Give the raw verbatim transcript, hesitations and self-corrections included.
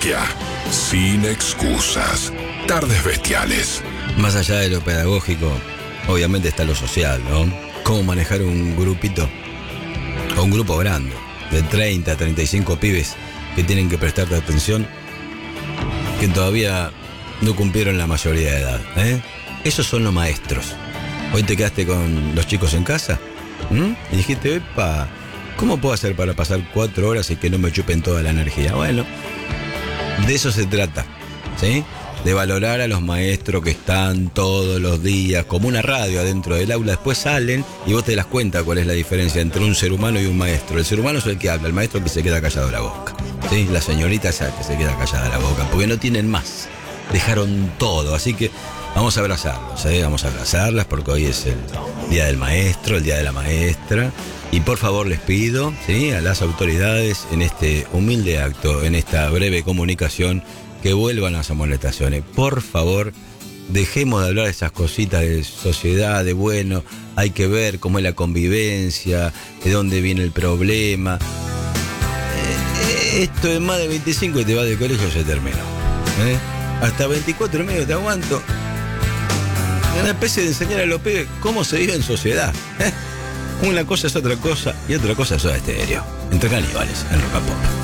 parroquia. Sin excusas. Tardes bestiales. Más allá de lo pedagógico, obviamente está lo social, ¿no? Cómo manejar un grupito, o un grupo grande, de treinta, treinta y cinco pibes que tienen que prestarte atención, que todavía no cumplieron la mayoría de edad, ¿eh? Esos son los maestros. Hoy te quedaste con los chicos en casa, ¿m? Y dijiste, epa, ¿cómo puedo hacer para pasar cuatro horas y que no me chupen toda la energía? Bueno, de eso se trata, ¿sí? De valorar a los maestros que están todos los días, como una radio adentro del aula. Después salen y vos te das cuenta cuál es la diferencia entre un ser humano y un maestro. El ser humano es el que habla, el maestro es el que se queda callado la boca, ¿sí? La señorita es la que se queda callada la boca, porque no tienen más. Dejaron todo, así que vamos a abrazarlos, ¿eh? Vamos a abrazarlas porque hoy es el día del maestro, el día de la maestra. Y por favor les pido, ¿sí?, a las autoridades en este humilde acto, en esta breve comunicación, que vuelvan las amonestaciones. Por favor, dejemos de hablar de esas cositas de sociedad, de bueno, hay que ver cómo es la convivencia, de dónde viene el problema. Eh, esto es más de veinticinco y te vas de colegio, se terminó, ¿eh? Hasta veinticuatro y medio te aguanto. Una especie de enseñar a los pibes cómo se vive en sociedad, ¿eh? Una cosa es otra cosa y otra cosa es Soda Stereo. Entre caníbales en Rock and Pop.